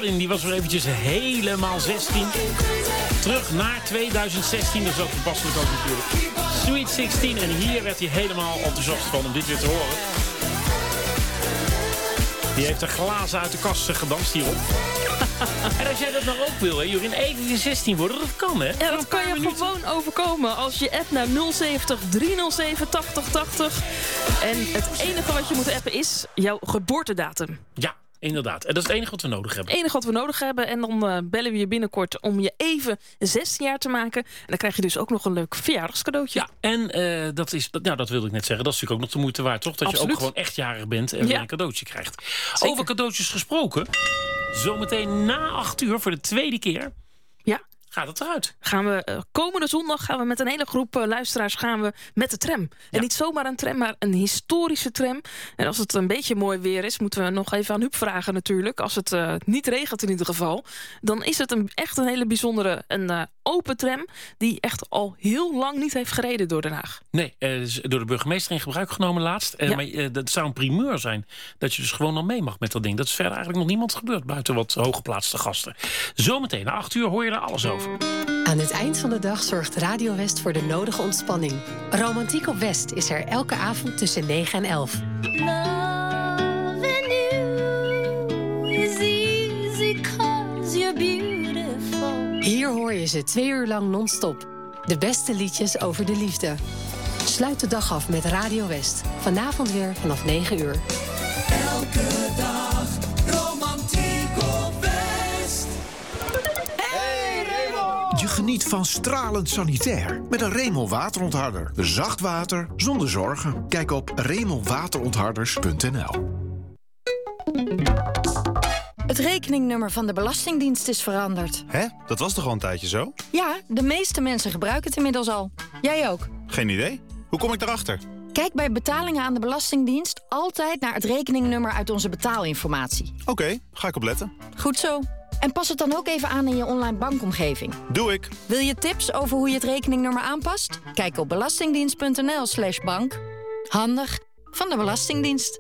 Gordon, die was weer eventjes helemaal 16. Terug naar 2016, dus dat toepasselijk ook natuurlijk. Sweet 16, en hier werd hij helemaal enthousiast van om dit weer te horen. Die heeft de glazen uit de kast gedanst hierop. En als jij dat nou ook wil, hè, Jorien, even 16 worden, dat kan, hè? Ja, dat kan je gewoon overkomen als je appt naar 070 307 8080. En het enige wat je moet appen is jouw geboortedatum. Ja, inderdaad. En dat is het enige wat we nodig hebben. Het enige wat we nodig hebben. En dan bellen we je binnenkort om je even 16 jaar te maken. En dan krijg je dus ook nog een leuk verjaardagscadeautje. Ja, en dat wilde ik net zeggen. Dat is natuurlijk ook nog de moeite waard, toch? Dat Absoluut. je ook gewoon echt jarig bent en weer een cadeautje krijgt. Zeker. Over cadeautjes gesproken. Zometeen na 8 uur voor de tweede keer. Ja. Gaat het eruit? Komende zondag gaan we met een hele groep luisteraars met de tram. En niet zomaar een tram, maar een historische tram. En als het een beetje mooi weer is, moeten we nog even aan Huub vragen natuurlijk. Als het niet regent in ieder geval. Dan is het echt een hele bijzondere, een open tram die echt al heel lang niet heeft gereden door Den Haag. Nee, is door de burgemeester in gebruik genomen laatst. Maar dat zou een primeur zijn. Dat je dus gewoon al mee mag met dat ding. Dat is verder eigenlijk nog niemand gebeurd buiten wat hooggeplaatste gasten. Zometeen na 8 uur hoor je er alles over. Aan het eind van de dag zorgt Radio West voor de nodige ontspanning. Romantiek op West is er elke avond tussen 9 en 11. Loving you is easy 'cause you're beautiful. Hier hoor je ze 2 uur lang non-stop. De beste liedjes over de liefde. Sluit de dag af met Radio West. Vanavond weer vanaf 9 uur. Elke dag romantiek op West. Je geniet van stralend sanitair met een Remel waterontharder. Zacht water zonder zorgen. Kijk op remelwaterontharders.nl. Het rekeningnummer van de Belastingdienst is veranderd. Hè? Dat was toch al een tijdje zo? Ja, de meeste mensen gebruiken het inmiddels al. Jij ook. Geen idee. Hoe kom ik daarachter? Kijk bij betalingen aan de Belastingdienst altijd naar het rekeningnummer uit onze betaalinformatie. Oké, ga ik opletten. Goed zo. En pas het dan ook even aan in je online bankomgeving. Doe ik. Wil je tips over hoe je het rekeningnummer aanpast? Kijk op belastingdienst.nl/bank. Handig van de Belastingdienst.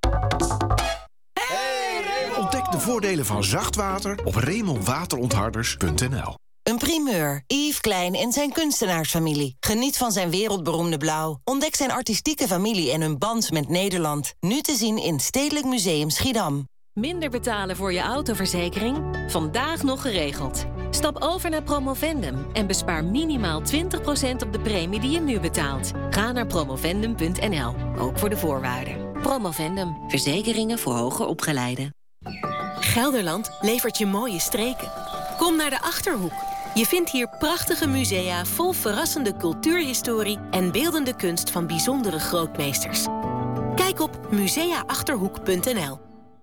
Ontdek de voordelen van zacht water op remelwaterontharders.nl. Een primeur. Yves Klein en zijn kunstenaarsfamilie. Geniet van zijn wereldberoemde blauw. Ontdek zijn artistieke familie en hun band met Nederland. Nu te zien in Stedelijk Museum Schiedam. Minder betalen voor je autoverzekering? Vandaag nog geregeld. Stap over naar Promovendum en bespaar minimaal 20% op de premie die je nu betaalt. Ga naar promovendum.nl, ook voor de voorwaarden. Promovendum, verzekeringen voor hoger opgeleiden. Gelderland levert je mooie streken. Kom naar de Achterhoek. Je vindt hier prachtige musea vol verrassende cultuurhistorie en beeldende kunst van bijzondere grootmeesters. Kijk op museaachterhoek.nl.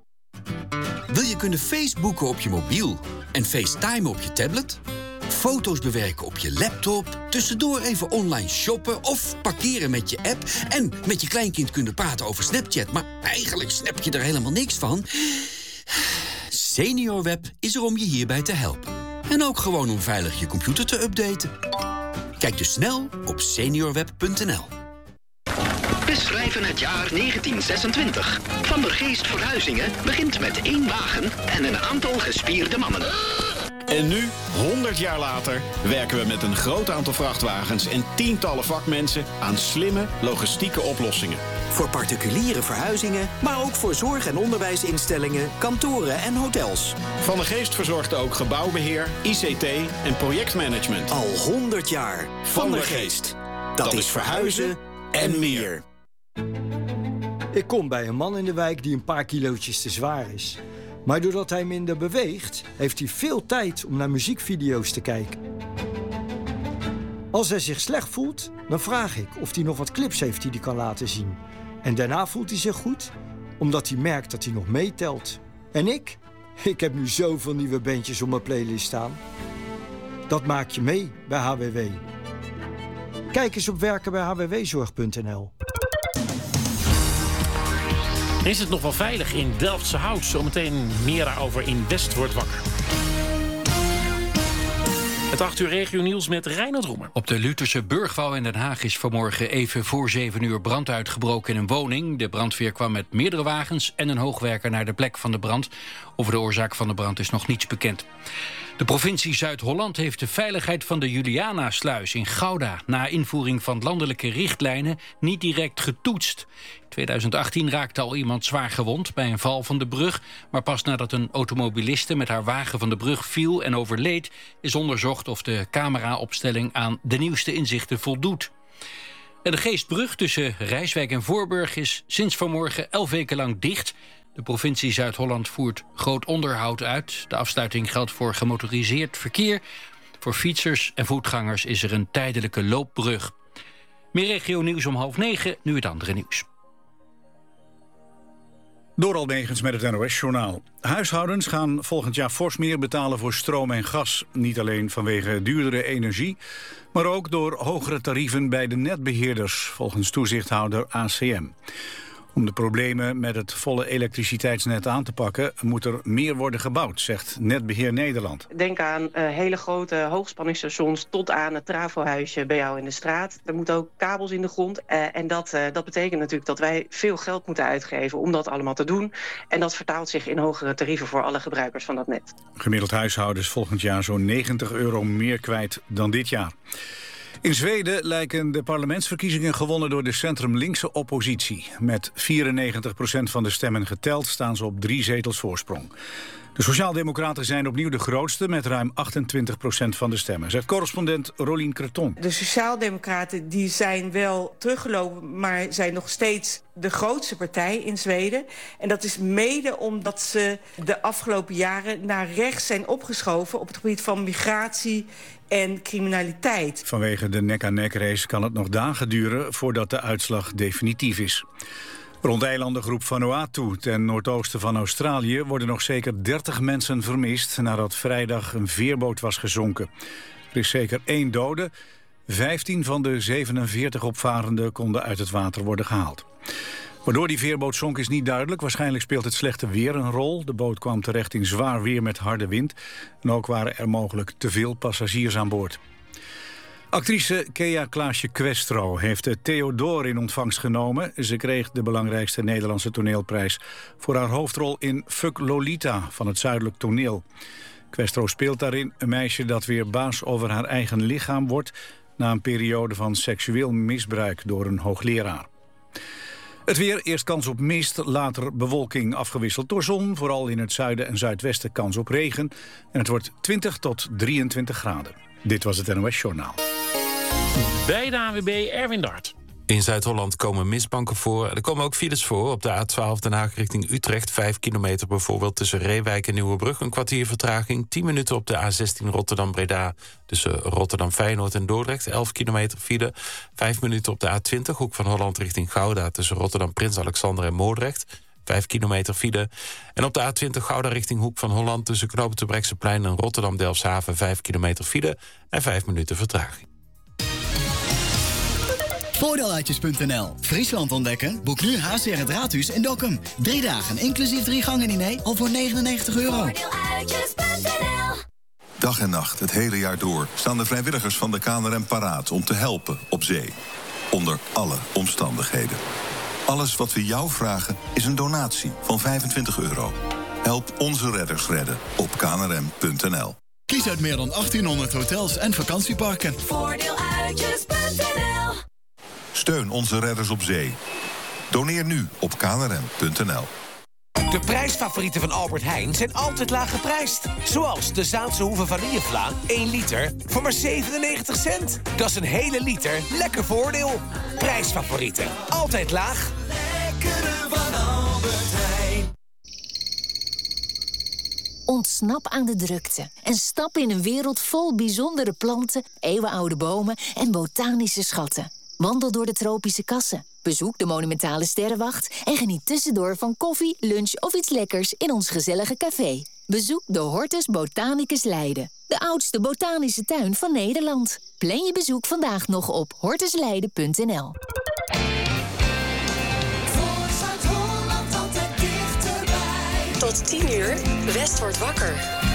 Wil je kunnen Facebooken op je mobiel en FaceTime op je tablet? Foto's bewerken op je laptop, tussendoor even online shoppen of parkeren met je app en met je kleinkind kunnen praten over Snapchat, maar eigenlijk snap je er helemaal niks van? SeniorWeb is er om je hierbij te helpen. En ook gewoon om veilig je computer te updaten. Kijk dus snel op seniorweb.nl. Beschrijven het jaar 1926. Van der Geest Verhuizingen begint met 1 wagen en een aantal gespierde mannen. En nu, 100 jaar later, werken we met een groot aantal vrachtwagens en tientallen vakmensen aan slimme logistieke oplossingen. Voor particuliere verhuizingen, maar ook voor zorg- en onderwijsinstellingen, kantoren en hotels. Van der Geest verzorgt ook gebouwbeheer, ICT en projectmanagement. Al 100 jaar. Van der Geest. Dat is verhuizen en meer. Ik kom bij een man in de wijk die een paar kilootjes te zwaar is. Maar doordat hij minder beweegt, heeft hij veel tijd om naar muziekvideo's te kijken. Als hij zich slecht voelt, dan vraag ik of hij nog wat clips heeft die hij kan laten zien. En daarna voelt hij zich goed, omdat hij merkt dat hij nog meetelt. En ik heb nu zoveel nieuwe bandjes op mijn playlist staan. Dat maak je mee bij HWW. Kijk eens op werkenbijhwwzorg.nl. Is het nog wel veilig in Delftse Hout? Zometeen meer daarover in West wordt wakker. Het 8 uur regionieuws met Reinoud Roemer. Op de Lutherse Burgwal in Den Haag is vanmorgen even voor 7 uur brand uitgebroken in een woning. De brandweer kwam met meerdere wagens en een hoogwerker naar de plek van de brand. Over de oorzaak van de brand is nog niets bekend. De provincie Zuid-Holland heeft de veiligheid van de Juliana-sluis in Gouda na invoering van landelijke richtlijnen niet direct getoetst. In 2018 raakte al iemand zwaar gewond bij een val van de brug, maar pas nadat een automobiliste met haar wagen van de brug viel en overleed, is onderzocht of de cameraopstelling aan de nieuwste inzichten voldoet. En de Geestbrug tussen Rijswijk en Voorburg is sinds vanmorgen 11 weken lang dicht. De provincie Zuid-Holland voert groot onderhoud uit. De afsluiting geldt voor gemotoriseerd verkeer. Voor fietsers en voetgangers is er een tijdelijke loopbrug. Meer regionieuws om 8:30, nu het andere nieuws. Door Almegens met het NOS-journaal. Huishoudens gaan volgend jaar fors meer betalen voor stroom en gas. Niet alleen vanwege duurdere energie, maar ook door hogere tarieven bij de netbeheerders, volgens toezichthouder ACM. Om de problemen met het volle elektriciteitsnet aan te pakken, moet er meer worden gebouwd, zegt Netbeheer Nederland. Denk aan hele grote hoogspanningsstations tot aan het trafohuisje bij jou in de straat. Er moeten ook kabels in de grond. En dat betekent natuurlijk dat wij veel geld moeten uitgeven om dat allemaal te doen. En dat vertaalt zich in hogere tarieven voor alle gebruikers van dat net. Gemiddeld huishoudens volgend jaar zo'n €90 meer kwijt dan dit jaar. In Zweden lijken de parlementsverkiezingen gewonnen door de centrum-linkse oppositie. Met 94% van de stemmen geteld staan ze op 3 zetels voorsprong. De Sociaaldemocraten zijn opnieuw de grootste met ruim 28% van de stemmen, zegt correspondent Rolien Creton. De Sociaaldemocraten die zijn wel teruggelopen, maar zijn nog steeds de grootste partij in Zweden. En dat is mede omdat ze de afgelopen jaren naar rechts zijn opgeschoven op het gebied van migratie en criminaliteit. Vanwege de nek-aan-nek-race kan het nog dagen duren voordat de uitslag definitief is. Rond eilandengroep Vanuatu ten noordoosten van Australië worden nog zeker 30 mensen vermist nadat vrijdag een veerboot was gezonken. Er is zeker 1 dode. 15 van de 47 opvarenden konden uit het water worden gehaald. Waardoor die veerboot zonk is niet duidelijk. Waarschijnlijk speelt het slechte weer een rol. De boot kwam terecht in zwaar weer met harde wind. En ook waren er mogelijk te veel passagiers aan boord. Actrice Kea Klaasje-Questro heeft de Theodor in ontvangst genomen. Ze kreeg de belangrijkste Nederlandse toneelprijs voor haar hoofdrol in Fuck Lolita van het Zuidelijk Toneel. Questro speelt daarin een meisje dat weer baas over haar eigen lichaam wordt na een periode van seksueel misbruik door een hoogleraar. Het weer, eerst kans op mist, later bewolking afgewisseld door zon. Vooral in het zuiden en zuidwesten kans op regen. En het wordt 20 tot 23 graden. Dit was het NOS Journaal. Bij de ANWB Erwin Dart. In Zuid-Holland komen mistbanken voor. Er komen ook files voor op de A12 Den Haag richting Utrecht. 5 kilometer bijvoorbeeld tussen Reewijk en Nieuwebrug. Een kwartier vertraging. 10 minuten op de A16 Rotterdam-Breda. Tussen Rotterdam-Feyenoord en Dordrecht. 11 kilometer file. 5 minuten op de A20 Hoek van Holland richting Gouda. Tussen Rotterdam-Prins Alexander en Moordrecht. 5 kilometer file. En op de A20 Gouda richting Hoek van Holland. Tussen Knoop te Brechtseplein en Rotterdam-Delfshaven. 5 kilometer file en 5 minuten vertraging. Voordeeluitjes.nl. Friesland ontdekken? Boek nu HCR het Raadhuis in Dokkum. 3 dagen, inclusief 3 gangen diner, al voor €99. Voordeeluitjes.nl. Dag en nacht, het hele jaar door, staan de vrijwilligers van de KNRM paraat om te helpen op zee. Onder alle omstandigheden. Alles wat we jou vragen is een donatie van €25. Help onze redders redden op knrm.nl. Kies uit meer dan 1800 hotels en vakantieparken. Voordeeluitjes.nl. Steun onze redders op zee. Doneer nu op knrm.nl. De prijsfavorieten van Albert Heijn zijn altijd laag geprijsd. Zoals de Zaanse Hoeve vanillevla, 1 liter, voor maar 97 cent. Dat is een hele liter, lekker voordeel. Prijsfavorieten, altijd laag. Lekkere van Albert Heijn. Ontsnap aan de drukte en stap in een wereld vol bijzondere planten, eeuwenoude bomen en botanische schatten. Wandel door de tropische kassen, bezoek de monumentale sterrenwacht en geniet tussendoor van koffie, lunch of iets lekkers in ons gezellige café. Bezoek de Hortus Botanicus Leiden, de oudste botanische tuin van Nederland. Plan je bezoek vandaag nog op hortusleiden.nl. Tot 10 uur, West wordt wakker.